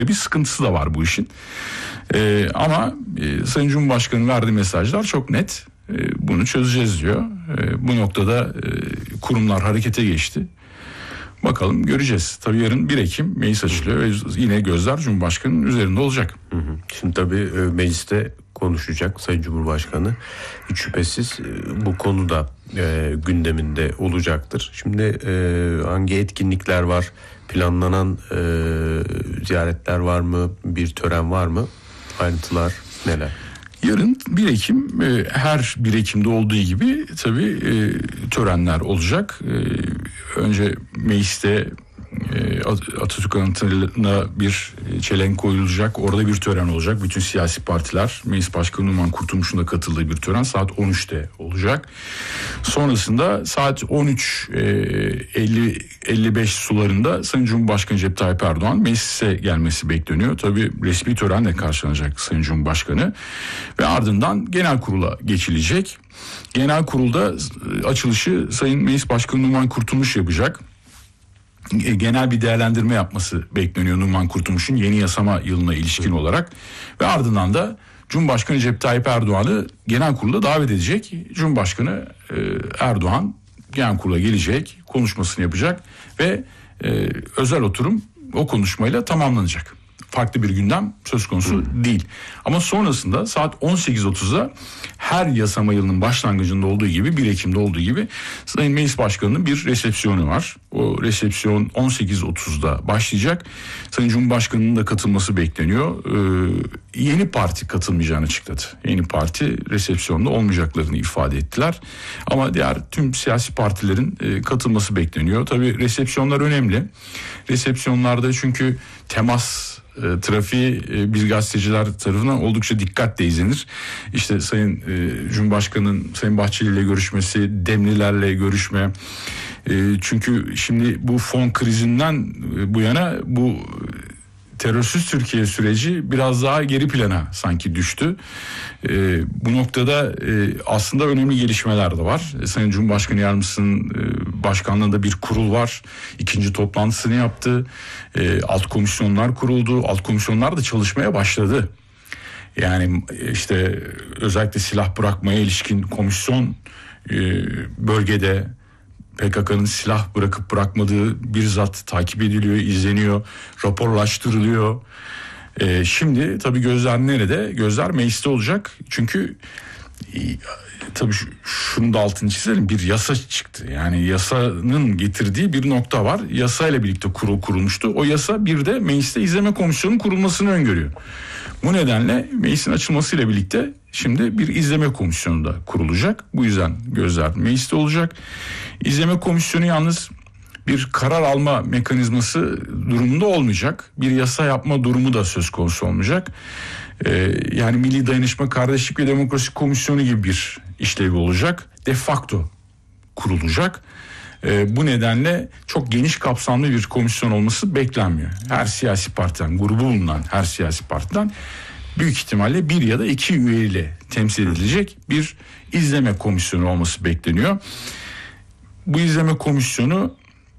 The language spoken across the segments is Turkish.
bir sıkıntısı da var bu işin. Ama Sayın Cumhurbaşkanı'nın verdiği mesajlar çok net. Bunu çözeceğiz diyor. Bu noktada kurumlar harekete geçti. Bakalım göreceğiz. Tabii yarın 1 Ekim meclis açılıyor ve yine gözler Cumhurbaşkanı'nın üzerinde olacak. Şimdi tabii mecliste konuşacak Sayın Cumhurbaşkanı. Hiç şüphesiz bu konu da gündeminde olacaktır. Şimdi hangi etkinlikler var? Planlanan ziyaretler var mı? Bir tören var mı? Ayrıntılar neler? Yarın 1 Ekim her 1 Ekim'de olduğu gibi tabii törenler olacak. Önce mecliste Atatürk anıtına bir çelenk koyulacak. Orada bir tören olacak. Bütün siyasi partiler, Meclis Başkanı Numan Kurtulmuş'un da katıldığı bir tören saat 13'te olacak. Sonrasında saat 13.55 sularında Sayın Cumhurbaşkanı Recep Tayyip Erdoğan meclise gelmesi bekleniyor. Tabii resmi törenle karşılanacak Sayın Cumhurbaşkanı ve ardından genel kurula geçilecek. Genel kurulda açılışı Sayın Meclis Başkanı Numan Kurtulmuş yapacak. Genel bir değerlendirme yapması bekleniyor Numan Kurtulmuş'un yeni yasama yılına ilişkin olarak ve ardından da Cumhurbaşkanı Recep Tayyip Erdoğan'ı genel kurula davet edecek. Cumhurbaşkanı Erdoğan genel kurula gelecek, konuşmasını yapacak ve özel oturum o konuşmayla tamamlanacak. Farklı bir gündem söz konusu değil. Ama sonrasında saat 18.30'da her yasama yılının başlangıcında olduğu gibi 1 Ekim'de olduğu gibi Sayın Meclis Başkanı'nın bir resepsiyonu var. O resepsiyon 18.30'da başlayacak. Sayın Cumhurbaşkanı'nın da katılması bekleniyor. Yeni parti katılmayacağını açıkladı. Yeni parti resepsiyonda olmayacaklarını ifade ettiler. Ama diğer tüm siyasi partilerin katılması bekleniyor. Tabii resepsiyonlar önemli. Resepsiyonlarda çünkü temas trafiği biz gazeteciler tarafından oldukça dikkatle izlenir. İşte Sayın Cumhurbaşkanı'nın Sayın Bahçeli ile görüşmesi, Demlilerle görüşme. Çünkü şimdi bu fon krizinden bu yana bu terörsüz Türkiye süreci biraz daha geri plana sanki düştü. Bu noktada aslında önemli gelişmeler de var. Sayın Cumhurbaşkanı Yardımcısının başkanlığında bir kurul var. 2. toplantısını yaptı. Alt komisyonlar kuruldu. Alt komisyonlar da çalışmaya başladı. Yani işte özellikle silah bırakmaya ilişkin komisyon bölgede PKK'nın silah bırakıp bırakmadığı bizzat takip ediliyor, izleniyor, raporlaştırılıyor. Şimdi tabii gözler nerede? Gözler mecliste olacak. Çünkü tabii şunu da altını çizelim, bir yasa çıktı. Yani yasanın getirdiği bir nokta var. Yasayla birlikte kurul kurulmuştu. O yasa bir de mecliste izleme komisyonunun kurulmasını öngörüyor. Bu nedenle meclisin açılmasıyla birlikte şimdi bir izleme komisyonu da kurulacak. Bu yüzden gözler mecliste olacak. İzleme komisyonu yalnız bir karar alma mekanizması durumunda olmayacak. Bir yasa yapma durumu da söz konusu olmayacak. Yani Milli Dayanışma, Kardeşlik ve Demokrasi Komisyonu gibi bir işlevi olacak. De facto kurulacak. Bu nedenle çok geniş kapsamlı bir komisyon olması beklenmiyor. Her siyasi partiden, grubu bulunan her siyasi partiden büyük ihtimalle 1 ya da 2 üyeyle temsil edilecek bir izleme komisyonu olması bekleniyor. Bu izleme komisyonu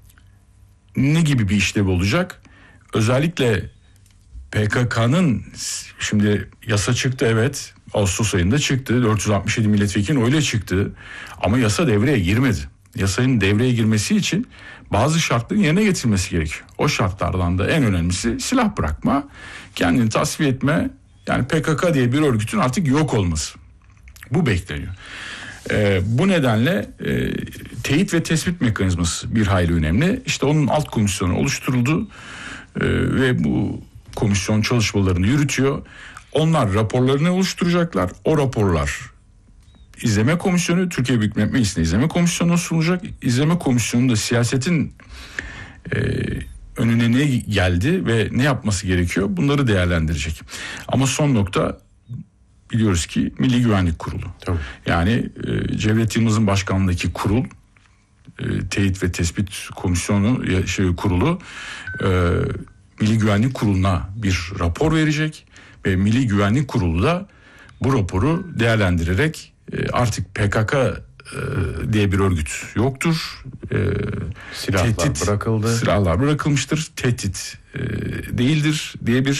ne gibi bir işlev olacak? Özellikle PKK'nın şimdi yasa çıktı, evet, Ağustos ayında çıktı. 467 milletvekili öyle çıktı. Ama yasa devreye girmedi. Yasanın devreye girmesi için bazı şartların yerine getirilmesi gerekiyor. O şartlardan da en önemlisi silah bırakma, kendini tasfiye etme, yani PKK diye bir örgütün artık yok olması. Bu bekleniyor. Bu nedenle teyit ve tespit mekanizması bir hayli önemli. İşte onun alt komisyonu oluşturuldu ve bu komisyon çalışmalarını yürütüyor. Onlar raporlarını oluşturacaklar. O raporlar İzleme Komisyonu, Türkiye Büyük Millet Meclisi'ne İzleme Komisyonu sunulacak. İzleme Komisyonu da siyasetin önüne ne geldi ve ne yapması gerekiyor, bunları değerlendirecek. Ama son nokta biliyoruz ki Milli Güvenlik Kurulu. Tamam. Yani Cevdet Yılmaz'ın başkanlığındaki kurul, Teyit ve Tespit Komisyonu kurulu Milli Güvenlik Kurulu'na bir rapor verecek ve Milli Güvenlik Kurulu da bu raporu değerlendirerek artık PKK diye bir örgüt yoktur. Silahlar bırakıldı. Silahlar bırakılmıştır. Tehdit değildir diye bir